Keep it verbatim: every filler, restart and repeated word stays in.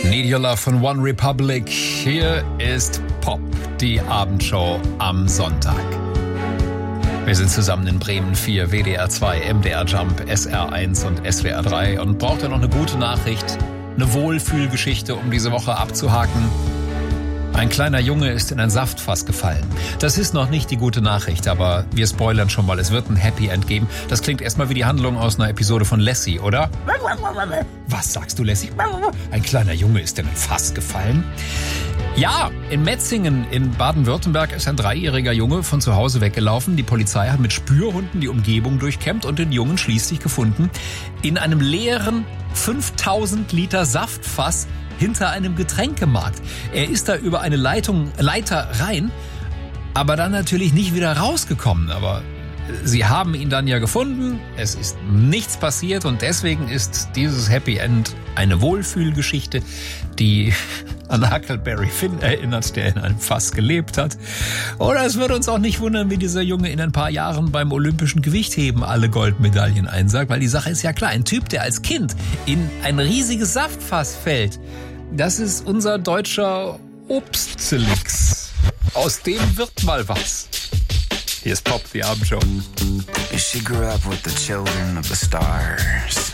Need Your Love von One Republic. Hier ist Pop, die Abendshow am Sonntag. Wir sind zusammen in Bremen vier, W D R zwei, M D R Jump, S R eins und S W R drei. Und braucht ihr noch eine gute Nachricht, eine Wohlfühlgeschichte, um diese Woche abzuhaken? Ein kleiner Junge ist in ein Saftfass gefallen. Das ist noch nicht die gute Nachricht, aber wir spoilern schon mal. Es wird ein Happy End geben. Das klingt erstmal wie die Handlung aus einer Episode von Lassie, oder? Was sagst du, Lassie? Ein kleiner Junge ist in ein Fass gefallen? Ja, in Metzingen in Baden-Württemberg ist ein dreijähriger Junge von zu Hause weggelaufen. Die Polizei hat mit Spürhunden die Umgebung durchkämmt und den Jungen schließlich gefunden in einem leeren fünftausend Liter Saftfass hinter einem Getränkemarkt. Er ist da über eine Leitung, Leiter rein, aber dann natürlich nicht wieder rausgekommen. Aber sie haben ihn dann ja gefunden, es ist nichts passiert und deswegen ist dieses Happy End eine Wohlfühlgeschichte, die an Huckleberry Finn erinnert, der in einem Fass gelebt hat. Oder es würde uns auch nicht wundern, wie dieser Junge in ein paar Jahren beim olympischen Gewichtheben alle Goldmedaillen einsagt, weil die Sache ist ja klar, ein Typ, der als Kind in ein riesiges Saftfass fällt, das ist unser deutscher Obstzelix. Aus dem wird mal was. Hier ist Pop, die Abendshow. She grew up with the children of the stars.